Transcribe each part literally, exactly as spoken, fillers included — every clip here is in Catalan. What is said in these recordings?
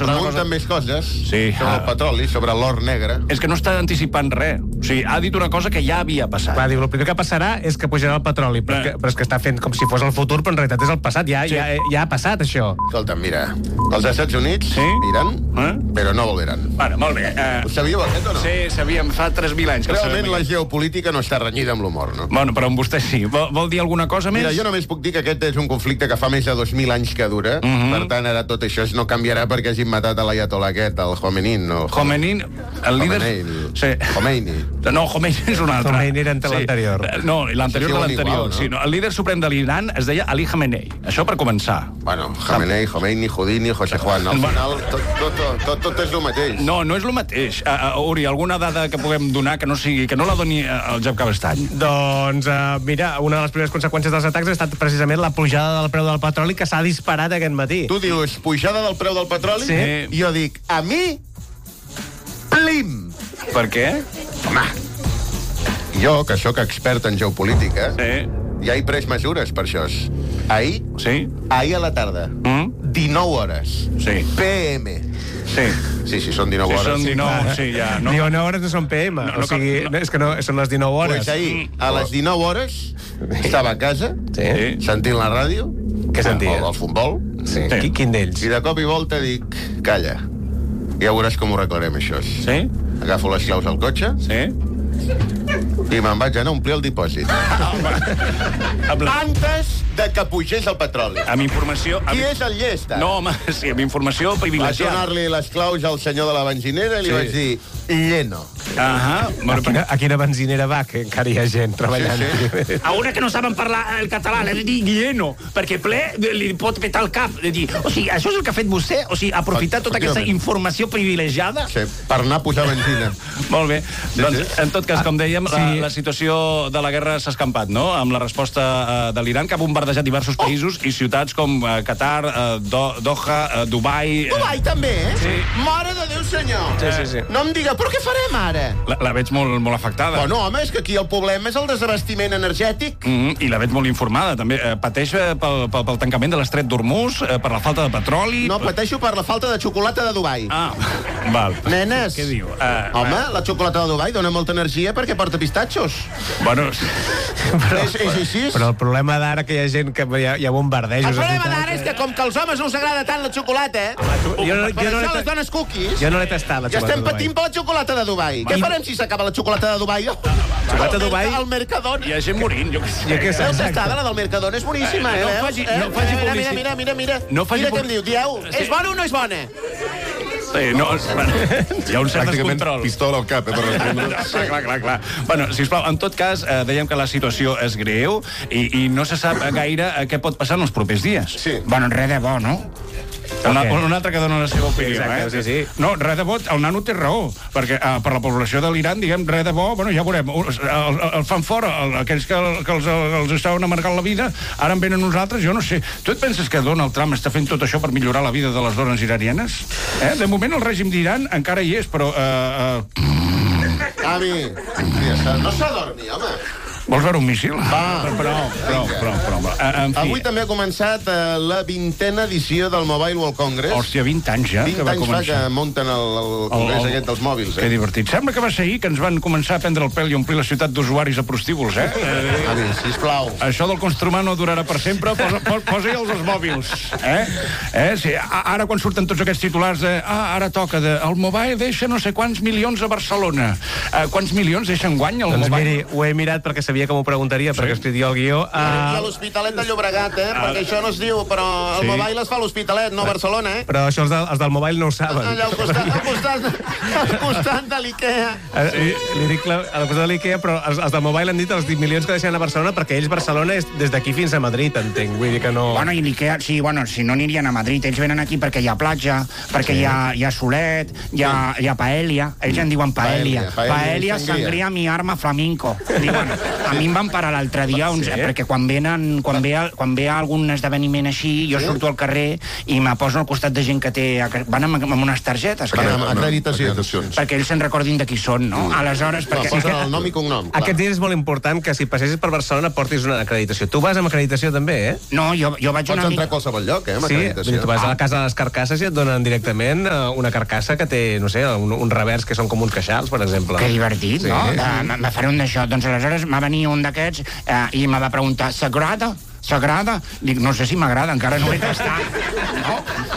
pregunten més coses sobre el petroli, sobre l'or negre. És que no està anticipant res. O sigui, ha dit una cosa que ja havia passat. Va, diu, el primer que passarà és que pujarà el petroli, però, que, però és que està fent com si fos el futur, però en realitat és el passat. Ja, sí. ja, ja ha passat, això. Escolta, mira, els Estats Units sí? iran, eh? però no volveran. Bueno, molt bé. Uh... Ho sabíeu, aquest, o no? Sí, sabíem, fa tres mil anys. Que realment la geopolítica no està renyida amb l'humor, no? Bueno, però amb vostè sí. Vol, vol dir alguna cosa més? Mira, jo només puc dir que aquest és un conflicte que fa més de dos mil anys que dura. Uh -huh. Per tant, ara tot això no canviarà perquè hagin matat a l'ayatollah aquest, el Khomeini. No? Khomeini, el líder... Khomeini. Sí. Khomeini. No, Khomeini és un altre. Khomeini era sí. l'anterior. No, l'anterior de l'anterior. No? Sí, no. El líder suprem de l'Iran es deia Ali Khamenei. Això per començar. Bueno, Khamenei, Khomeini, Houdini, José Juan. Al final, tot, tot, tot, tot, tot és el mateix. No, no és el mateix. Uh, uh, Uri, alguna dada que puguem donar que no sigui, que no la doni uh, el Jaume Cabestany? Doncs, uh, mira, una de les primeres conseqüències dels atacs ha estat precisament la pujada del preu del petroli que s'ha disparat aquest matí. Tu dius pujada del preu del petroli? Sí. Jo dic, a mi, plim! Per què? Home, jo, que sóc expert en geopolítica, sí. ja he pres mesures per això. Ahir, sí. ahir a la tarda, mm? dinou hores, sí. P M. Sí. Sí, sí, són dinou sí, hores. Són dinou, sí, ja. No. dinou hores no són P M, no, no, o sigui, no. és que no, són les dinou hores. Pues ahir, a les dinou hores, estava a casa, sí. sentint la ràdio. Què sentia? El, el futbol. Sí. sí. Quin d'ells? I de cop i volta dic, calla, ja veuràs com ho arreglarem, això. Sí? Agafo les claus al cotxe. Sí? I me'n vaig anar a omplir el dipòsit. Antes de que pugés el petroli. Amb informació... Qui amb... és el llest? No, home, sí, amb informació privilegiada. Vaig donar-li les claus al senyor de la benzinera i li sí. vaig dir, lleno. Ahà. A quina, a quina benzinera va, que encara hi ha gent treballant? Sí, sí. A una que no saben parlar el català, l'he de dir lleno, perquè ple li pot petar el cap. De dir, o sigui, això és el que ha fet vostè? O sigui, aprofitar tota aquesta informació privilegiada? Sí, per anar a posar benzina. Molt bé. Sí, doncs, sí. en tot cas, com dèiem, sí. la, la situació de la guerra s'ha escampat, no?, amb la resposta uh, de l'Iran, que ha bombardejat diversos oh. països i ciutats com uh, Qatar, uh, Do Doha, uh, Dubai... Uh... Dubai també, eh? Sí. Mare de Déu, senyor! Sí, sí, sí. No em diga, però què farem ara? La, la veig molt, molt afectada. Bueno, home, és que aquí el problema és el desabastiment energètic. Mm -hmm. I la veig molt informada, també. Uh, pateix uh, pel, pel, pel tancament de l'estret d'Hormuz, uh, per la falta de petroli... No, pateixo per la falta de xocolata de Dubai. Ah, val. Nenes. Què diu? Uh, home, uh... la xocolata de Dubai dona molta energia perquè porta pistatxos. Bueno... Però, és, és així. Però el problema d'ara que hi ha gent que hi ha, hi ha bombardejos... El problema d'ara és que com que als homes no us agrada tant la xocolata, eh? Jo, jo, per jo no això les dones cookies... Jo no l'he tastat, la ja xocolata estem patint per la xocolata de Dubai. Què farem si s'acaba la xocolata de Dubai? Oh, xocolata de Dubai? Al Mercadona. Hi ha gent morint, jo què sé. Jo què sé, Veus tastada, la del Mercadona és boníssima, eh? No faci, eh? no faci mira, publicitat. mira, mira, mira, mira. No faci mira pub... què em diu, dieu, és bona o no és bona? Sí, no, bueno, hi ha un cert descontrol. Pistola al cap, eh, per respondre. clar, clar, clar, clar. Bueno, sisplau, en tot cas, eh, dèiem que la situació és greu i, i no se sap gaire eh, què pot passar en els propers dies. Sí. Bueno, res de bo, no? Una, un altre que dona la seva opinió, Exacte, eh? sí, sí. No, res de bo, el nano té raó, perquè uh, per la població de l'Iran, diguem, res de bo, bueno, ja veurem, el, el, el fan fora, el, aquells que, que els, els estaven amargant la vida, ara en venen nosaltres, jo no sé. Tu et penses que Donald Trump està fent tot això per millorar la vida de les dones iranianes? Eh? De moment el règim d'Iran encara hi és, però... Uh, uh... Avi, no s'adormi, home. Vols veure un míssil? Va. Prou, prou, prou, prou. En fi. Avui també ha començat uh, la vintena edició del Mobile World Congress. Hòstia, vint anys ja vint que va anys començar. fa que munten el, el congrés el, el, aquest dels mòbils. Eh? Que divertit. Sembla que va ser ahir que ens van començar a prendre el pèl i omplir la ciutat d'usuaris a prostíbuls, eh? eh Avi, sisplau. Això del construir no durarà per sempre, posa, posa-hi els, els mòbils. Eh? Eh? Sí, ara quan surten tots aquests titulars de ah, ara toca de el Mobile deixa no sé quants milions a Barcelona. Eh, quants milions deixen guany el doncs Mobile? Miri, ho he mirat perquè sabia que m'ho preguntaria, perquè escrivia el guió. Uh... I a l'Hospitalet de Llobregat, eh? Uh... Perquè això no es diu, però el sí. Mobile es fa a l'Hospitalet, no a Barcelona, eh? Però això els, de, els del Mobile no ho saben. Allà al costat, al costat, al costat de l'Ikea. Sí. Li dic al costat de l'Ikea, però els, els del Mobile han dit els milions que deixen a Barcelona perquè ells Barcelona és des d'aquí fins a Madrid, entenc. Vull dir que no... Bueno, i l'Ikea, sí, bueno, si no anirien a Madrid, ells venen aquí perquè hi ha platja, perquè sí. hi, ha, hi ha solet, hi ha, hi ha paella, ells en diuen paella. Paella, paella, paella sangria, sangria mi arma flamenco. Diuen, A mi em van parar l'altre dia, uns, Sí? perquè quan venen, quan ve, quan ve algun esdeveniment així, jo surto al carrer i me poso al costat de gent que té... Van amb, amb unes targetes. Van Que, amb acreditacions. Acreditacions. perquè ells se'n recordin de qui són, no? Aleshores, Clar, perquè... posen el nom i cognom. clar. Aquests dies és molt important que si passessis per Barcelona portis una acreditació. Tu vas amb acreditació també, eh? No, jo, jo vaig Pots una entrar mica... a qualsevol lloc, eh, amb Sí, acreditació. tu vas a la casa de les carcasses i et donen directament eh, una carcassa que té, no sé, un, un revers que són com uns queixals, per exemple. Que divertit, Sí. no? De, me faré un d'això. Doncs aleshores va venir un d'aquests eh, i me va preguntar, s'agrada? S'agrada? Dic, no sé si m'agrada, encara no l'he tastat. No?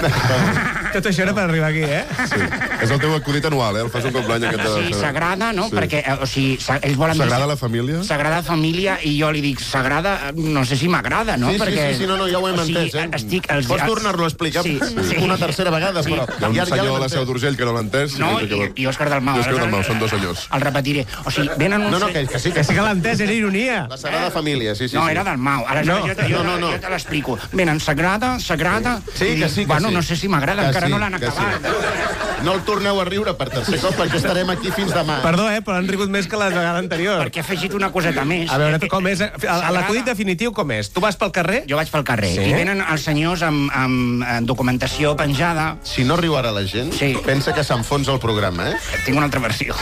Tot això era per arribar aquí, eh? Sí. És el teu acudit anual, eh? El fas un cop l'any aquest de... Sí, s'agrada, no? Sí. Perquè, eh, o sigui, sa- ells volen... dir- S'agrada la família? Sagrada Família, i jo li dic, Sagrada, no sé si m'agrada, no? Sí, sí, Perquè, sí, sí, no, no, ja ho hem o sigui, entès, eh? Estic, els, Pots tornar-lo a explicar Sí, sí. una tercera vegada, Sí. però... Hi ha un ja- ja senyor l'hem de la Seu entès. d'Urgell que no l'ha entès. No, i, i, i Òscar Dalmau. I Òscar Dalmau, Aleshores, són dos senyors. El repetiré. O sigui, venen uns... No, no, que, que sí, Que que sí que l'ha entès, era ironia. La Sagrada Família, sí, sí. No, sí. era Dalmau. Aleshores, No. jo, te- jo, No, no, no. jo te l'explico. Venen Sagrada, Sagrada... Sí, i que dic, sí, que bueno, sí. no sé si m'agrada, Que encara sí, no l'han que sí. acabat. No el torneu a riure per tercer cop, perquè estarem aquí fins demà. Perdó, eh, però han rigut més que la vegada anterior. Perquè he afegit una coseta més. A veure, Eh, com és? A l'acudit definitiu com és? Tu vas pel carrer? Jo vaig pel carrer Sí? i venen els senyors amb, amb, amb documentació penjada. Si no riu ara la gent, Sí. pensa que s'enfonsa el programa, eh? Tinc una altra versió.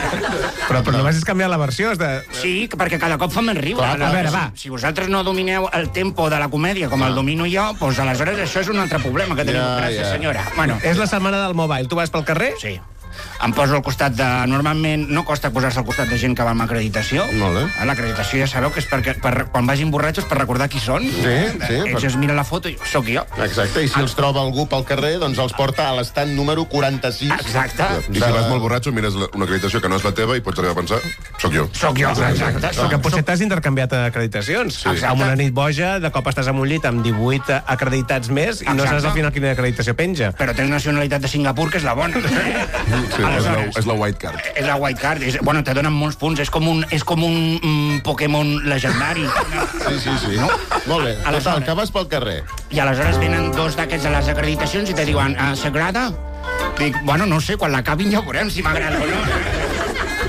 Però, però només has canviat la versió. És de... Sí, perquè cada cop fa més riure. Clar, a veure, va. Si vosaltres no domineu el tempo de la comèdia com el domino jo, doncs aleshores això és un altre problema que tenim. Ja, Gràcies, ja. senyora. Bueno, És la setmana del mobile. Tu vas pel carrer? sí. Em poso al costat de... Normalment no costa posar-se al costat de gent que va amb acreditació. Molt bé. Ah, l'acreditació ja sabeu que és perquè, per, quan vagin borratxos per recordar qui són. Sí, sí, Ells per- es miren la foto i sóc jo. Exacte, i si els troba algú pel carrer, doncs els porta a l'estant número quaranta-sis. Exacte. I si vas molt borratxo, mires la- una acreditació que no és la teva i pots arribar a pensar, sóc jo. Sóc jo, exacte. Perquè Soc, potser t'has intercanviat acreditacions. Sí. Amb una nit boja, de cop estàs en un llit amb divuit acreditats més i no Exacte. saps al final quina acreditació penja. però tens nacionalitat de Singapur, que és la bona. Sí, és la, Aleshores, és la white card. és la white card. És, bueno, te donen molts punts. És com un, és com un mm, Pokémon legendari. Sí, sí, sí. No? Molt bé. Total, Aleshores- que vas pel carrer. I aleshores venen dos d'aquests de les acreditacions i te diuen, ah, s'agrada? Dic, bueno, no sé, quan l'acabin ja veurem si m'agrada o no.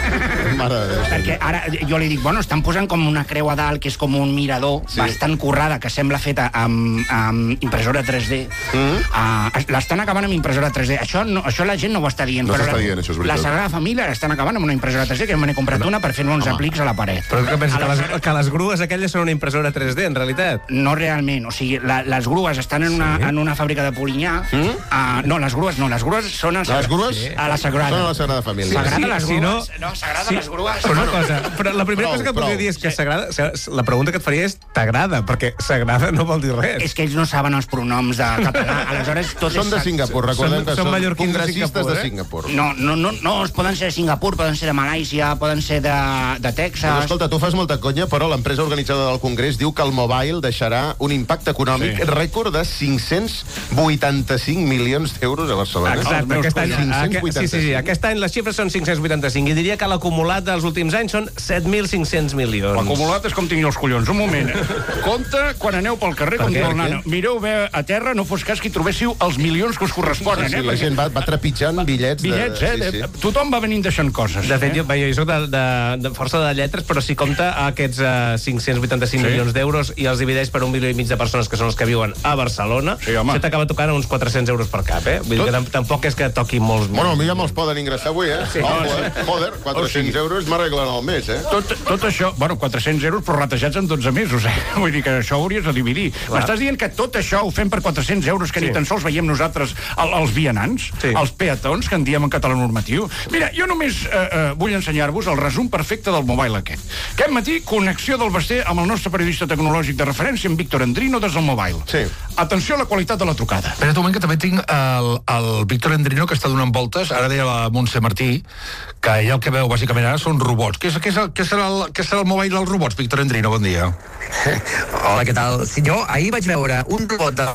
Mare de Déu. Perquè ara jo li dic, bueno, estan posant com una creu a dalt, que és com un mirador, Sí. sí. bastant currada, que sembla feta amb, amb impressora tres D. Mm. Uh, l'estan acabant amb impressora tres D. Això, no, això la gent no ho està dient. No però s'està la, dient, això és veritat. La Sagrada Família l'estan acabant amb una impressora tres D, que me n'he comprat una per fer-me uns aplics a la paret. Però què penses, que les, que les grues aquelles són una impressora tres D, en realitat? No realment, o sigui, la, les grues estan en una, en una fàbrica de Polinyà. Mm? Uh, no, les grues no, les grues són a, Les grues? Sí. a la Sagrada. Són a la Sagrada Família. S'agrada Sí, les si no- grues? No, s'agrada sí. les grues? Però una cosa, però la primera Prou, cosa que et prou. podria dir és que s'agrada... La pregunta que et faria és t'agrada, perquè s'agrada no vol dir res. És que ells no saben els pronoms de català, aleshores tot Són és... de Singapur, recordem Són- que són són mallorquins de congressistes Singapur, de eh? Singapur. No, no, no, no, es poden ser de Singapur, poden ser de Malàisia, poden ser de, de Però, Texas... escolta, tu fas molta conya, però l'empresa organitzadora del Congrés diu que el mobile deixarà un impacte econòmic Sí. rècord de cinc-cents vuitanta-cinc milions d'euros a Barcelona. Exacte, meus aquest any, collons. aquest, sí, sí, sí, aquest any les xifres són cinc-cents vuitanta-cinc i diria que l'acumulat dels últims anys són set mil cinc-cents milions. L'acumulat és com tinc els collons. Un moment. Compte quan aneu pel carrer, com què? diu el Per què? nano. Mireu bé a terra, no fos cas que hi trobéssiu els milions que us corresponen. Sí, eh? la gent va, va trepitjant bitllets. Bitllets, de, eh? Sí, sí. Tothom va venint deixant coses. De fet, eh? jo, bé, jo soc de, de, de força de lletres, però si compta aquests uh, cinc-cents vuitanta-cinc Sí. milions d'euros i els divideix per un milió i mig de persones que són els que viuen a Barcelona, Sí, home. això t'acaba tocant uns quatre-cents euros per cap, eh? Vull dir Tot- que tam- tampoc és que toqui molts... Bueno, a mi ja me'ls poden ingressar avui, eh? Sí. Oh, eh? Joder, quatre-cents euros m'arreglen el mes, eh? Tot, tot això, bueno, quatre-cents euros, però ratejats en dotze mesos, eh? Vull dir que això ho hauries de dividir. M'estàs dient que tot això ho fem per quatre-cents euros, que Sí. ni tan sols veiem nosaltres el, els vianants, Sí. els peatons, que en diem en català normatiu? Mira, jo només eh, eh, vull ensenyar-vos el resum perfecte del mobile aquest. Aquest matí, connexió del Basté amb el nostre periodista tecnològic de referència, en Víctor Endrino, des del mobile. Sí. Atenció a la qualitat de la trucada. Espera't un moment, que també tinc el, el Víctor Endrino, que està donant voltes. Ara deia la Montse Martí que ella el que veu, bàsicament, ara són robots. Què, és, què, és, el- què, serà, el, què serà el mobile dels robots, Víctor Endrino? Bon dia. Hola, què tal? Sí, jo ahir vaig veure un robot de...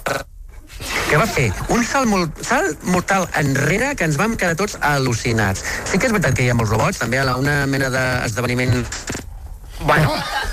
que va fer un salt, molt, salt mortal enrere que ens vam quedar tots al·lucinats. Sí que és veritat que hi ha molts robots, també a la, una mena d'esdeveniment... Bueno,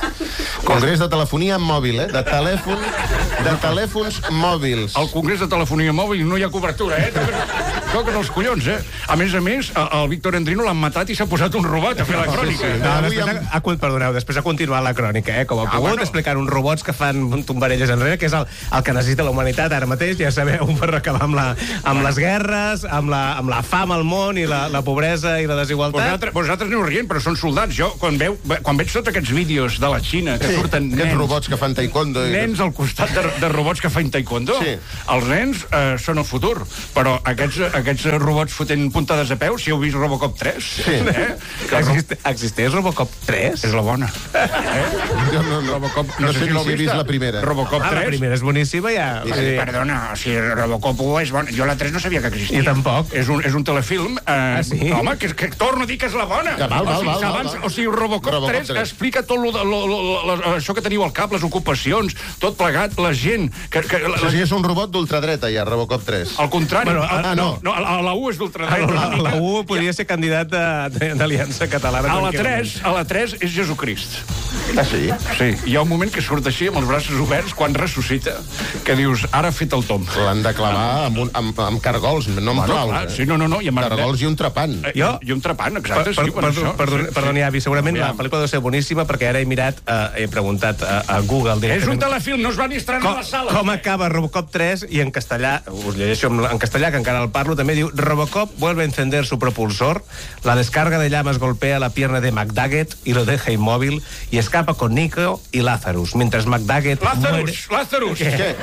Congrés de telefonia mòbil, eh? De telèfon, de telèfons mòbils. Al Congrés de Telefonia Mòbil no hi ha cobertura, eh? toquen els collons, eh? A més a més, el Víctor Endrino l'han matat i s'ha posat un robot a fer la crònica. No, després, ha, ha, perdoneu, després ha continuat la crònica, eh, com ha pogut, bueno. explicant uns robots que fan tombarelles enrere, que és el, el que necessita la humanitat ara mateix, ja sabeu, per acabar amb, la, amb les guerres, amb la, amb la fam al món i la, la pobresa i la desigualtat. Vosaltres, vosaltres aneu rient, però són soldats. Jo, quan, veu, quan veig tots aquests vídeos de la Xina, que sí, surten aquests nens... robots que fan taekwondo... I... Nens al costat de, de robots que fan taekwondo. Sí. Els nens eh, són el futur, però aquests, aquests robots fotent puntades a peu, si heu vist Robocop tres... Sí. Eh? Que Existe, existeix Robocop tres? És la bona. Eh? Jo no, no, Robocop, no, no sé si si l'heu he vist vist la primera. Robocop Ah, la tres. primera és boníssima, ja. Sí, sí. Perdona, o sigui, Robocop u és bona. Jo la tres no sabia que existia. Jo tampoc. És un, és un telefilm... Eh, Ah, sí? Home, que, que torno a dir que és la bona. Que val, val, o sigui, val, val, abans, val. O sigui, Robocop, Robocop tres, tres explica tot lo, de- lo, lo, lo, lo, això que teniu al cap, les ocupacions, tot plegat, la gent... Que, que, la, O sigui, la, és un robot d'ultradreta, ja, Robocop tres. al contrari, Bueno, a, ah, no. no, a, a la U és La, d'ultradreta. la, la U podria ser candidat de- de- d'Aliança Catalana. A la tranquil·lament. tres, a la tres és Jesucrist. Ah, sí? Sí, hi ha un moment que surt així amb els braços oberts quan ressuscita, que dius, ara ha fet el tomb. L'han de clavar amb, un, amb, amb cargols, no amb Bueno, claus. clar, eh? sí, no, no, no, i amb Cargols i un trepant. Eh, Jo? I un trepant, Per, exacte. per, sí, per per, això. perdoni, Sí, perdoni, sí. avi, segurament la Aviam. pel·lícula deu ser boníssima perquè ara he mirat, eh, he preguntat a, a Google És un directament telefilm, no es van ni estrenar com, a les sales. com acaba Robocop tres i en castellà, us llegeixo en, en castellà, que encara el parlo, també diu Robocop vuelve a encender su propulsor, la descarga de llamas golpea la pierna de McDaggett y lo deja inmóvil y escapa con Nico y Lazarus, mientras McDaggett muere... Lazarus, Lazarus. Què?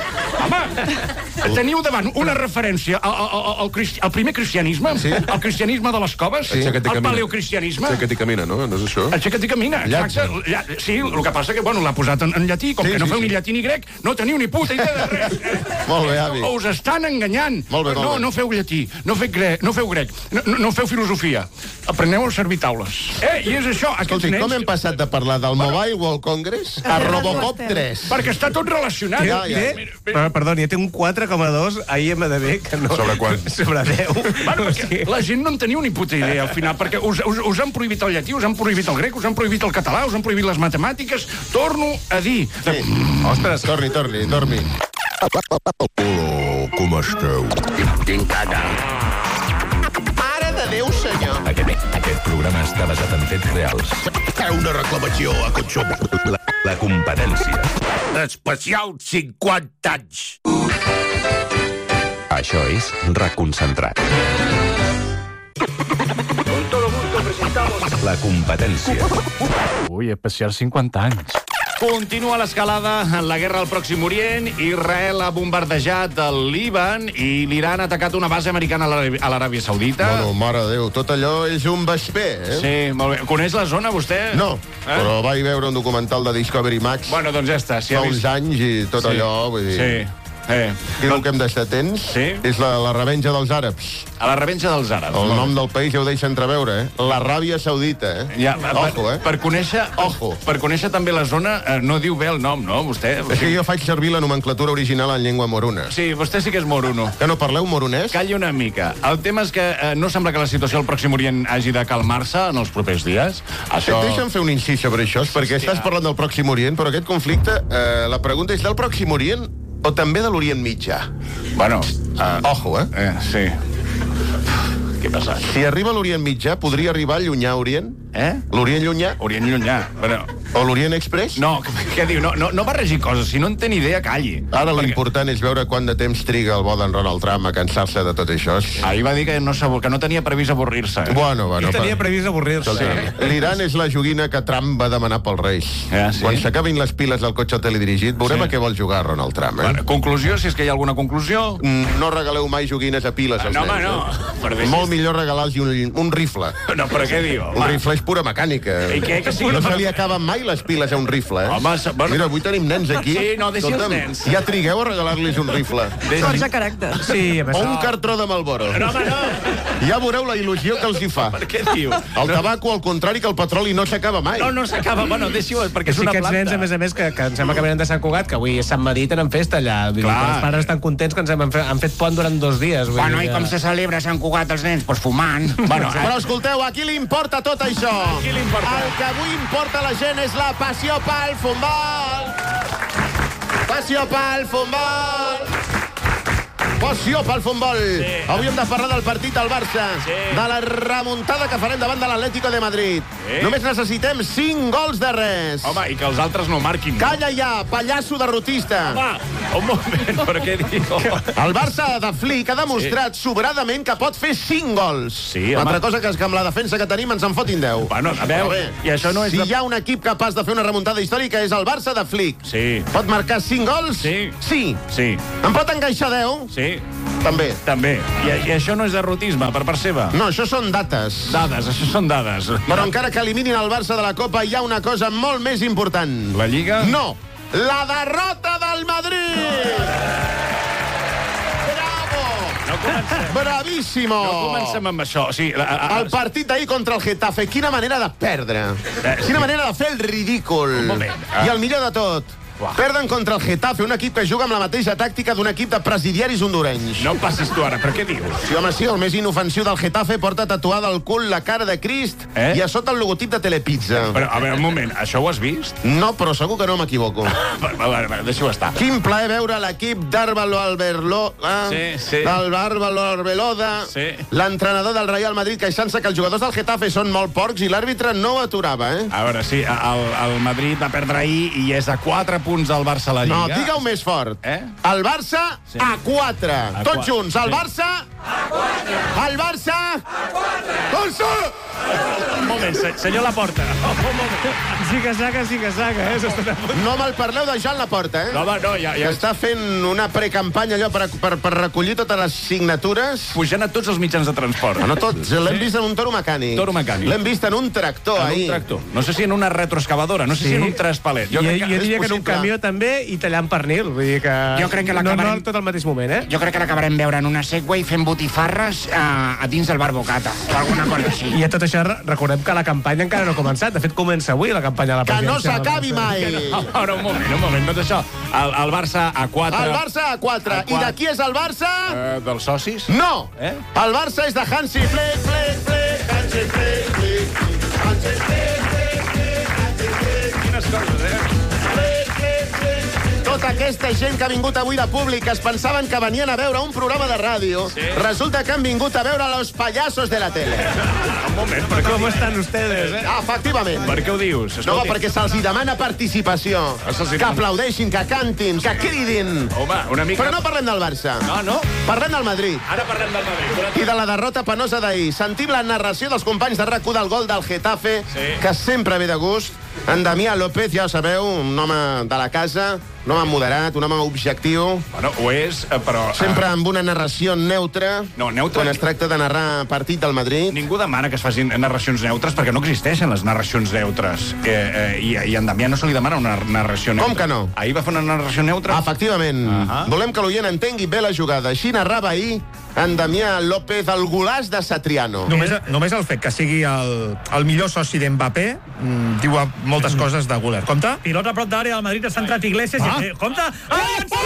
Home, teniu davant una referència al, al, al, cristi al primer cristianisme, Sí. al cristianisme de les coves, Sí. Aixeca't i al camina. paleocristianisme. Aixeca't i camina, no? No és això? Aixeca't i camina, exacte. Ja, sí, el que passa que, bueno, l'ha posat en, en llatí, com Sí, que no sí, feu sí. ni llatí ni grec, no teniu ni puta idea de res. Molt bé, avi. O us estan enganyant. Molt bé, molt no, bé. no feu llatí, no feu grec, no feu, grec, no, no, no feu filosofia. Apreneu a servir taules. Eh, i és això, aquests Escolti, nens... com hem passat de parlar del Mobile World Congress a Robocop tres? Perquè està tot relacionat. Ja, ja. Té, per, perdoni, té un quatre coma dos a I M D B que no... Sobre quant? Sobre deu. Bueno, O sigui, la gent no en teniu ni puta idea al final, perquè us, us, us han prohibit el llatí, us han prohibit el grec, us han prohibit el català, us han prohibit les matemàtiques. Torno a dir... Sí. Ostres, Torni, torni, dormi. Hola, com esteu? Mare de Déu, senyor. Aquest, aquest programa està basat en fets reals. Una reclamació a Cotxó. La, la competència. Especial cinquanta anys. Això és Reconcentrat. La competència. ui, especial cinquanta anys. Continua l'escalada en la guerra al Pròxim Orient. Israel ha bombardejat el Líban i l'Iran ha atacat una base americana a l'Aràbia- a l'Aràbia Saudita. Bueno, mare de Déu, tot allò és un vesper, eh? Sí, molt bé. Coneix la zona, vostè? No, Eh? però vaig veure un documental de Discovery Max Bueno, doncs ja està. Si fa ha uns vist... anys i tot Sí. allò, vull dir... Sí. Eh. I el que hem d'estar atents Sí. és la, la revenja dels àrabs. A la revenja dels àrabs. El nom del país ja ho deixa entreveure, eh? L'Aràbia Saudita, eh? Ja, per, Ojo, eh? per conèixer, Ojo. per conèixer també la zona, eh, no diu bé el nom, no, vostè? És que jo faig servir la nomenclatura original en llengua moruna. Sí, vostè sí que és moruno. Que no parleu moronès? Calli una mica. El tema és que eh, no sembla que la situació al Pròxim Orient hagi de calmar-se en els propers dies. Això... Deixa'm fer un incís sobre això, perquè estàs parlant del Pròxim Orient, però aquest conflicte, eh, la pregunta és del Pròxim Orient o també de l'Orient Mitjà? Bueno, eh, Ojo, eh? eh, sí. Què passa? Si arriba a l'Orient Mitjà, podria arribar al Llunyà Orient? Eh? L'Orient Llunyà? Orient llunyà. Bueno, O l'Orient Express? no, què diu? No, no, no barregi coses. Si no en té ni idea, calli. Ara l'important és veure quant de temps triga el bo d'en Donald Trump a cansar-se de tot això. Ahir va dir que no, s'abur- que no tenia previst avorrir-se. Bueno, bueno. Ell tenia per- previst avorrir-se. Escolta, l'Iran és la joguina que Trump va demanar pels Reis. Ah, sí? Quan s'acabin les piles del cotxe teledirigit, veurem Sí. a què vol jugar Donald Trump, eh? Bueno, conclusió, si és que hi ha alguna conclusió... Mm, No regaleu mai joguines a piles als No, home, nens. no. Eh? Però deixis- Molt millor regalar-los un, un rifle. No, però què diu? Un rifle és pura mecànica. I què, que sí? No se li acaben mai les piles a un rifle, eh? Home, se- bueno- Mira, avui tenim nens aquí. Sí, no, deixi els Escolta'm, nens. Ja trigueu a regalar-los un rifle. Forja caràcter. Sí, a més, O un cartró de Malboro. No, home, no. Ja veureu la il·lusió que els hi fa. Per què diu? El tabaco, al contrari, que el petroli no s'acaba mai. No, no s'acaba. Bueno, deixi-ho, perquè és sí, una aquests planta. nens, a més a més, que, que em sembla que venen de Sant Cugat, que avui és Sant Madí, tenen festa allà. Vull dir, Clar. que els pares estan contents que ens hem, fet- han fet pont durant dos dies. Vull Bueno, dir, i que- com se celebra Sant Cugat els nens? Pues fumant. Bueno, Però escolteu, a qui li importa tot això? A qui li importa? El que avui importa a la gent és la passió pel futbol. Passió pel futbol. Passió pel futbol. Sí. Avui hem de parlar del partit del Barça, sí. de la remuntada que farem davant de l'Atlético de Madrid. Sí. Només necessitem cinc gols de res. Home, i que els altres no marquin. Calla ja, pallasso derrotista. Home, un moment, per què diu? El Barça de Flick ha demostrat sí. sobradament que pot fer cinc gols. Sí, home. L'altra cosa que és que amb la defensa que tenim ens en fotin deu. Bueno, a veure, i això no és... Si de... hi ha un equip capaç de fer una remuntada històrica és el Barça de Flick. Sí. Pot marcar cinc gols? Sí. Sí. Sí. En pot encaixar deu? Sí. També. També. I, I això no és derrotisme, per part seva? No, això són dates. Dades, això són dades. Però encara que eliminin el Barça de la Copa, hi ha una cosa molt més important. La Lliga? No, la derrota del Madrid! Bravo! No comencem. Bravíssimo! No comencem amb això. Sí, la, a, a, el partit d'ahir contra el Getafe, quina manera de perdre. Eh, quina sí. manera de fer el ridícul. Un moment. Ah. I el millor de tot, Uah. perden contra el Getafe, un equip que juga amb la mateixa tàctica d'un equip de presidiaris hondurenys. No passis tu ara, per què dius? Sí, home, sí, el més inofensiu del Getafe porta tatuada al cul la cara de Crist eh? i a sota el logotip de Telepizza. Però, a veure, un moment, això ho has vist? No, però segur que no m'equivoco. A veure, deixa-ho estar. Quin plaer veure l'equip d'Àrbalo Alberló, eh? sí, sí. del Àrbalo Arbeloda, sí. l'entrenador del Real Madrid, queixant-se que els jugadors del Getafe són molt porcs i l'àrbitre no ho aturava, eh? A veure, sí, el, el Madrid va perdre ahir i és a quatre punts del Barça a la Lliga. No, digue-ho més fort. Eh? El Barça sí. a quatre. A Tots quatre. junts. El sí. Barça... A quatre. El Barça... A quatre. Barça! Un moment, senyor Laporta. Un moment. Sí que saca, sí que saca, eh? No me'l parleu de Joan Laporta, eh? No, home, no, ja... ja... Que està fent una precampanya allò per, per, per recollir totes les signatures. Pujant a tots els mitjans de transport. Ah, no tots. L'hem vist en un toro mecànic. Toro mecànic. L'hem vist en un tractor, en ahir. un tractor. No sé si en una retroexcavadora, no sé sí. si en un traspalet. Jo, jo, jo diria que en un camió també i tallant pernil. Vull dir que... Jo crec que no, l'acabarem... no tot al mateix moment, eh? Jo crec que l'acabarem veure en una Segway fent botifarres a, a dins del Barbocata o alguna cosa així. I a tot això recordem que la campanya encara no ha començat. De fet, comença avui la campanya de la presidència. Que no s'acabi mai! No, ara, un moment, un moment, tot això. El, el Barça a quatre. El Barça a quatre. I de qui és el Barça? Uh, dels socis? No! Eh? El Barça és de Hansi Flick, Flick, Flick, Hansi Flick, Flick, Hansi Flick, Flick, Flick, Hansi Flick. Quines coses, eh? Tota aquesta gent que ha vingut avui de públic, que es pensaven que venien a veure un programa de ràdio, sí. resulta que han vingut a veure los payasos de la tele. Un moment, per com estan ustedes, eh? Ah, efectivament. Per què ho dius? Escolti. No, perquè se'ls demana participació. Que aplaudeixin, que cantin, que cridin. Home, una mica... Però no parlem del Barça. No, no. Parlem del Madrid. Ara parlem del Madrid. I de la derrota penosa d'ahir. Sentim la narració dels companys de RAC u del gol del Getafe, sí. que sempre ve de gust. En Damià López, ja ho sabeu, un home de la casa, un home moderat, un home objectiu. Bueno, ho és, però... Sempre amb una narració neutra. No, neutra... Quan es tracta de narrar partit del Madrid. Ningú demana que es facin narracions neutres, perquè no existeixen les narracions neutres. Eh, eh, i, I a en Damià no se li demana una narració neutra. Com que no? Ahir va fer una narració neutra? Efectivament. Uh -huh. Volem que l'oient entengui bé la jugada. Així narrava ahir en Damià López el golaç de Satriano. Només, només el fet que sigui el, el millor soci d'Mbappé mm, diu moltes mm. coses de Güler. Compte? Pilota a prop d'àrea, el Madrid ha centrat Iglesias. Ah. I, eh, compte! Ai, oh!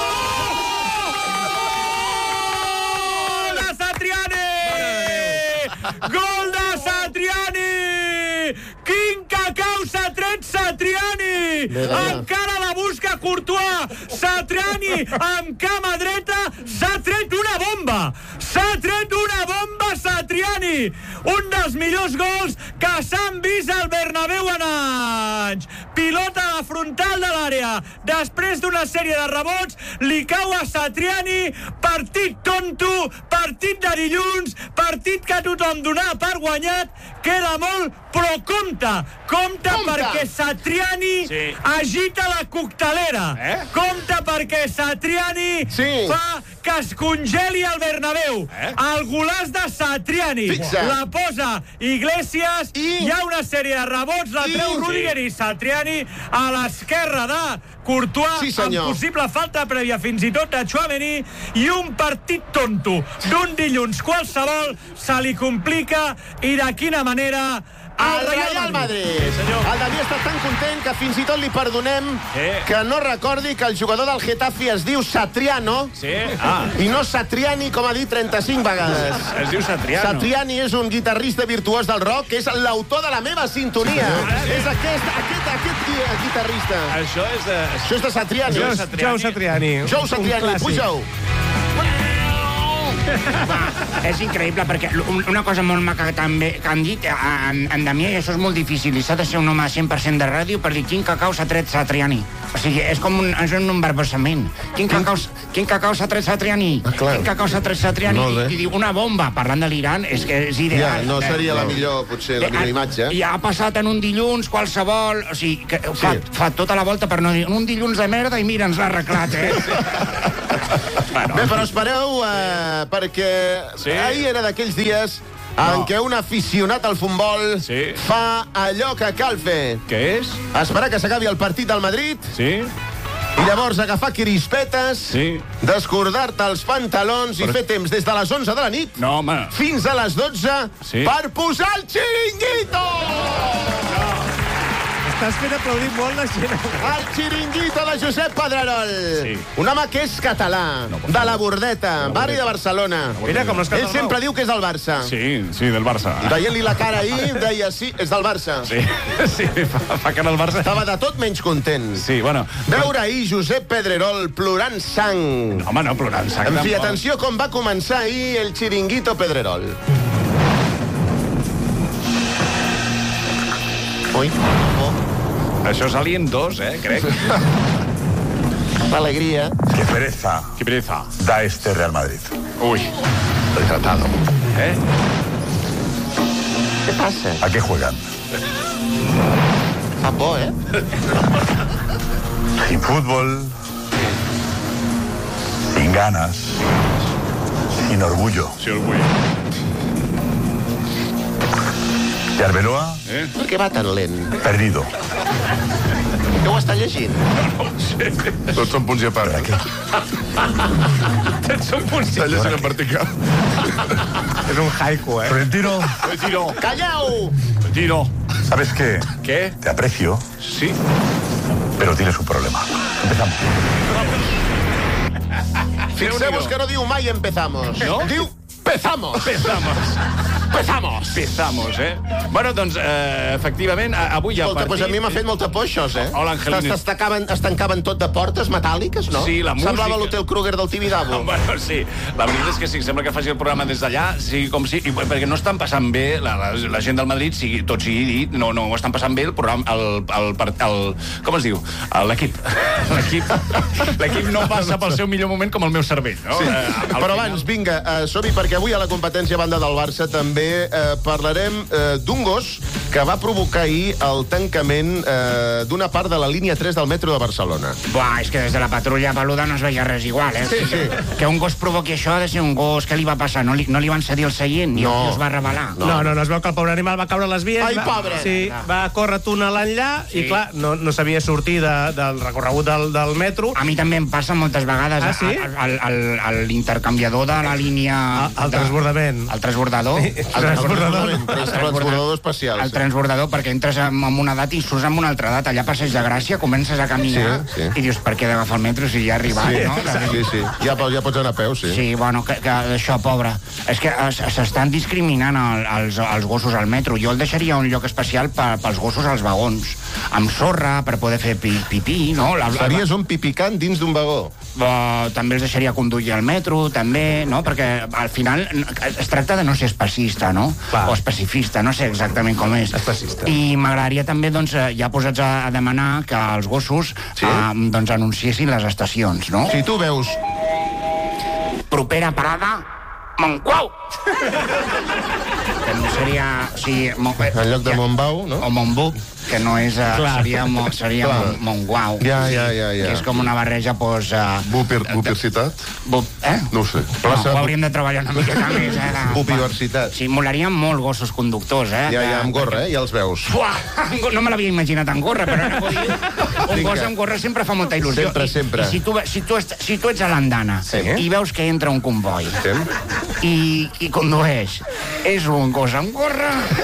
Gol de Satriani! Gol de Satriani! Quin cacau s'ha tret Satriani! Encara la busca Courtois! Satriani amb cama dreta s'ha tret una bomba! S'ha tret una bomba Satriani! Un dels millors gols que s'han vist al Bernabéu en anys! Pilota a la frontal de l'àrea. Després d'una sèrie de rebots, li cau a Satriani. Partit tonto, partit de dilluns, partit que tothom donava per guanyat. Queda molt, però compte, compte, compte. perquè Satriani sí. agita la coctelera. Eh? Compte perquè Satriani sí. fa que es congeli el Bernabéu. Eh? El golaç de Satriani. Fixa. La posa Iglesias, I... hi ha una sèrie de rebots, la treu I... Rüdiger i Satriani a l'esquerra de Courtois, sí, amb possible falta prèvia fins i tot a Tchouaméni, i un partit tonto d'un dilluns qualsevol se li complica, i de quina manera el Real Madrid. Sí, el David està tan content que fins i tot li perdonem sí. que no recordi que el jugador del Getafe es diu Satriano sí. ah. i no Satriani, com ha dit trenta-cinc vegades. Es diu Satriano. Satriani és un guitarrista virtuós del rock, que és l'autor de la meva sintonia. Sí. És aquest, aquest, aquest guitarrista. Això és de... Això és de Satriani. Joe Satriani. Joe Satriani, puja-ho. Va, és increïble, perquè una cosa molt maca que també que han dit, en, en Damià, i això és molt difícil, i s'ha de ser un home cent per cent de ràdio per dir quin cacau s'ha tret Satriani. O sigui, és com un, és un embarbassament. Quin cacau, quin cacau s'ha tret Satriani? Ah, clar. Quin cacau s'ha tret Satriani? I, I diu una bomba, parlant de l'Iran, és que és ideal. Ja, no seria la millor, potser, la millor imatge. I ha passat en un dilluns qualsevol, o sigui, que fa, Sí. fa tota la volta per no dir un dilluns de merda i mira, ens l'ha arreglat, eh? Bé, però espereu, eh, perquè Sí. ahir era d'aquells dies en què un aficionat al futbol Sí. fa allò que cal fer. Què és? Esperar que s'acabi el partit del Madrid Sí? i llavors agafar crispetes, Sí. descordar-te els pantalons i fer temps des de les onze de la nit No, home. fins a les dotze Sí. per posar el xiringuito! Estàs fent aplaudir molt la gent. El xiringuito de Josep Pedrerol. Sí. Un home que és català, de la Bordeta, barri de Barcelona. Mira com les Ell sempre diu que és del Barça. Sí, sí, del Barça. Veient-li la cara ahir, deia, sí, és del Barça. Sí, sí, fa, fa cara al Barça. Estava de tot menys content. Sí, bueno. Veure ahir Josep Pedrerol plorant sang. Home, no, plorant sang. En fi, tampoc. atenció com va començar ahir el xiringuito Pedrerol. Ui, oh, Això és Alien dos, eh, crec. alegria. Qué pereza Qué pereza. da este Real Madrid. Uy. Retratado. Eh? Què passa? ¿A qué juegan? Fa por, eh? Sin fútbol, sin ganas, sin orgullo. Sí, orgull. Y Arbeloa, Eh? Per què va tan lent? perdido. Que ho està llegint? Tots són punts i a part. Tots són punts. Està llegint en vertical. És un haiku, eh? Florentino, Tiro. Calleu! Tiro. ¿sabes qué? ¿Qué? Te aprecio, Sí. pero tienes un problema. Empezamos. Fixeu-vos que no diu mai empezamos. No? Diu pezamos. Pezamos. Pezamos. Pezamos, eh? Bueno, doncs, eh, efectivament, a- avui hi ha Escolta, partit... doncs a mi m'ha fet molta por això, eh? Hola, Angelina. Es tancaven, es tancaven tot de portes metàl·liques, no? Sí, la música. Semblava l'Hotel Kruger del Tibidabo. Bueno, sí, la veritat és que sí, sembla que faci el programa des d'allà, sí, com si, i, perquè no estan passant bé, la, la, la gent del Madrid, sigui, tot sigui dit, no, no ho estan passant bé el programa, el, el, el, el com es diu? L'equip. L'equip l'equip no passa pel seu millor moment com el meu cervell, no? Sí. Eh, al Però final- abans, vinga, uh, som-hi, perquè avui a la competència a banda del Barça també uh, parlarem uh, d'un gos que va provocar ahir el tancament uh, d'una part de la línia tres del metro de Barcelona. Buah, és que des de la patrulla peluda no es veia res igual, eh? Sí, sí. Que un gos provoqui això ha de ser un gos. Què li va passar? No li, no li van cedir el seient? No. I es va revelar? No, no, no, es veu que el pobre animal va caure a les vies. Ai, va, pobre. Sí, va córrer túnel enllà Sí. i, clar, no, no sabia sortir de, del recorregut del, del metro. A mi també em passa moltes vegades. Ah, sí? Al- al- al- L'intercanviador de la línia... El, el de- transbordament. El transbordador. El transbordador. El transbordador especial. El transbordador, perquè entres amb, amb una data i surts amb una altra data. Allà a Passeig de Gràcia, comences a caminar Sí, sí. i dius, per què he d'agafar el metro si ja he arribat, Sí, no? sí, sí. Ja, po- ja pots anar a peu, sí. Sí, bueno, que, que això, pobre. És que es- s'estan discriminant el, els, els gossos al metro. Jo el deixaria un lloc especial per, pels gossos als vagons. Amb sorra, per poder fer pi, pipí, no? La, la, Faries un pipicant dins d'un vagó. Uh, també els deixaria conduir al metro, també, no? Perquè al final es tracta de no ser especista, no? Clar. O especifista, no sé exactament com és. Especista. I m'agradaria també, doncs, eh, ja posats a, a demanar que els gossos Sí. uh, doncs anunciessin les estacions, no? Si tu veus... Propera parada, Montcuau! Que no seria... O sigui, Mon, En lloc de Montbau, no? O Montbuc, que no és... Uh, Clar. seria mo, seria Clar. Mon, Montguau. Ja, ja, ja, ja. Que és com una barreja, doncs... Uh, Bupir, bupircitat? bup, eh? No ho sé. Plaça- No, ho hauríem de treballar una miqueta més, eh? de- Bupiversitat. Sí, molarien molt gossos conductors, eh? Ja, que- ja, amb gorra, eh? Ja els veus. Fuà! No me l'havia imaginat amb gorra, però ara que ho diu, un Vinga. gos amb gorra sempre fa molta il·lusió. Sempre, I, sempre. I si tu, ve- si tu, est, si tu ets a l'andana Sí. i veus que entra un comboi Sí. i, i condueix, és un gos amb gorra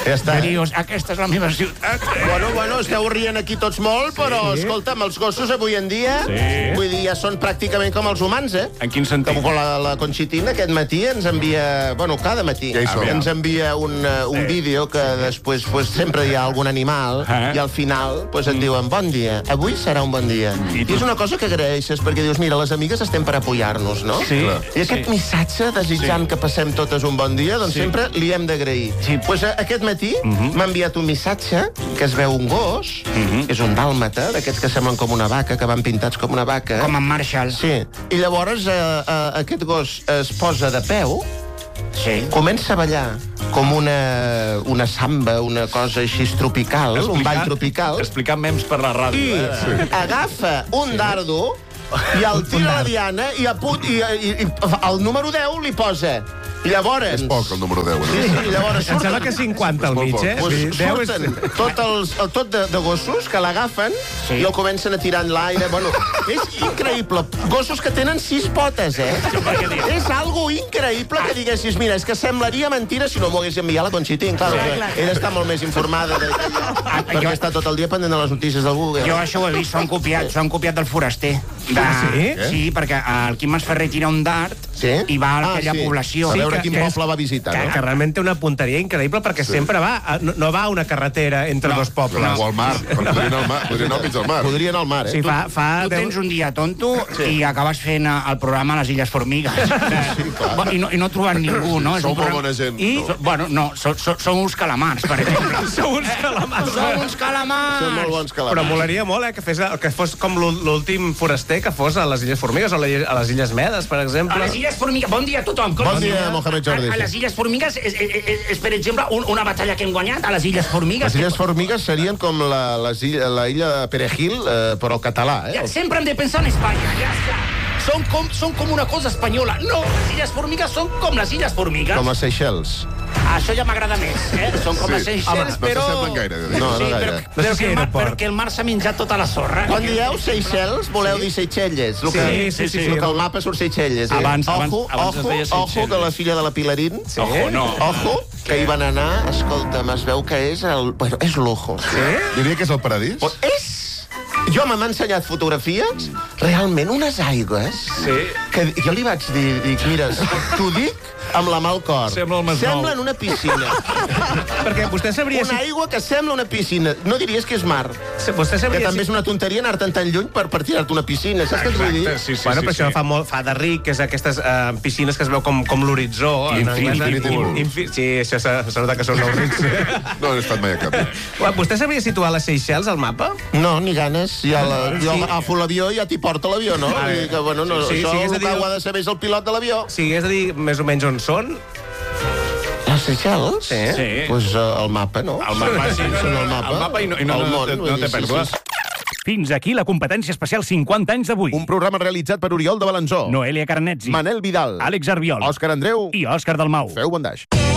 Ja està. Que dius, aquesta és la meva ciutat. Bueno, bueno, esteu rient aquí tots molt, però, sí. escolta'm, els gossos avui en dia, sí. vull dir, ja són pràcticament com els humans, eh? En quin sentit? Com la, la Conxitina aquest matí ens envia... Bueno, cada matí Ja hi som. ens envia un, uh, un vídeo que després pues, sempre hi ha algun animal Eh? i al final pues, et diuen bon dia, avui serà un bon dia. I, I és una cosa que agraeixes perquè dius, mira, les amigues estem per apoyar-nos, no? Sí. I aquest Sí. missatge desitjant Sí. que passem totes un bon dia, doncs Sí. sempre li hem d'agrair. Sí. Pues, uh, aquest matí Mhm. m'ha enviat un missatge que es veu un gos, Mhm. és un dàlmata, d'aquests que semblen com una vaca, que van pintats com una vaca. Com en Marshall. Sí. I llavors eh, eh, aquest gos es posa de peu, Sí. comença a ballar com una, una samba, una cosa així tropical, un ball tropical, Explicant memes per la ràdio. i Eh? agafa un dardo i el tira a la diana i, a put, i, i, i el número deu li posa. I llavors... És poc, el número deu. Sí, sí, llavors Em sembla surten, que cinquanta al mig, eh? pues, Deu és- surten tot, els, el, tot de, de gossos que l'agafen Sí. i el comencen a tirar en l'aire. Bueno, és increïble. Gossos que tenen sis potes, eh? És algo increïble que diguessis, mira, és que semblaria mentira si no m'ho hagués enviat la Conxitín. Claro, que ella està molt més informada de, perquè està tot el dia pendent de les notícies del Google. Jo això ho he vist, s'ho han copiat, s'ho han copiat del foraster. De... Ah, sí? Sí, perquè el Quim Masferrer tira un dart Sí? i va a Ah, aquella sí. població. A veure que- quin que és- poble va visitar, Que, no? que realment té una punteria increïble perquè sí. sempre va, a, no, no va a una carretera entre no, dos pobles. O al mar. Podria anar al mar. Podria anar al mig del mar. Podria anar al mar, eh? Sí, fa, fa Tu deu- tens un dia tonto sí. i acabes fent eh, el programa a les Illes Formigues. Sí, clar. I no, i no trobant ningú, no? És Sou un molt programa- bona gent. I, no? so, bueno, no, so, so, som uns calamars, per exemple. Sou uns calamars. Som uns calamars! Són molt bons calamars. Però molaria molt, eh, que, fes, que fos com l'ú- l'últim foraster que fos a les Illes Formigues o a les a les Illes Medes, per exemple. A les Illes Formigues, bon dia a tothom. Bon dia, Mohamed Jordi. A, a les Illes Formigues és, és, és, és per exemple, un, una batalla que hem guanyat a les Illes Formigues. Les Illes Formigues serien com la, les illa, la illa de Perejil, eh, però català, eh? Ja, sempre hem de pensar en Espanya, ja està. Són com, són com una cosa espanyola. No, les Illes Formigues són com les Illes Formigues. Com les Seychelles. Això ja m'agrada més, eh? Són com Sí. les Seychelles, Home, no però... s'assemblen gaire, de dir. No, no sí, gaire. però, No sé però, si que el mar, aeroport. però que el mar s'ha menjat tota la sorra. Quan dieu Seychelles, voleu dir Seychelles. El que, Sí, sí, sí, El sí. que al mapa surt Seychelles. Eh? Abans- ojo, abans- abans es ojo, deia ojo, Seychelles. que la filla de la Pilarín... Sí? Ojo, no. Ojo, que hi van anar, escolta'm, es veu que és el... Bueno, és lujo. Sí? Diria que és el paradís. Però és... Jo m'ha ensenyat fotografies, realment unes aigües, Sí. que jo li vaig dir, dic, mira, t'ho dic amb la mà al cor. Sembla el Masnou. Semblen una piscina. Perquè vostè sabria... Una Si... aigua que sembla una piscina. No diries que és mar. Vostè Que sabria també és una tonteria anar-te'n tan lluny per, per tirar-te una piscina. Saps què et vull dir? Exacte, sí, sí, bueno, sí, però sí. això fa, molt, fa de ric, que és aquestes uh, piscines que es veu com, com l'horitzó. en Infinity anglès. pool. Infi- Sí, això s'ha s'ha notat que són nous rics. No he estat mai a cap. Bueno, vostè sabria situar les Seychelles al mapa? No, ni ganes. Ja la, Sí. jo agafo l'avió i ja t'hi porta l'avió, no? A Vull dir veure. que, bueno, no, Sí, sí, això sí, és a el que dir- ho ha de saber és el pilot de l'avió. Si hagués de dir més o menys on són... Les Seychelles? Sí. Sí. Pues uh, el mapa, no? El mapa, sí. Són el mapa. El mapa i no, i no, El no, món, no, vull no dir, té sí, pèrdues. sí, Fins aquí la competència especial cinquanta anys d'avui. Un programa realitzat per Oriol de Balanzó, Noelia Carnetzi, Manel Vidal, Àlex Arbiol Òscar Andreu i Òscar Dalmau. Feu bon daix.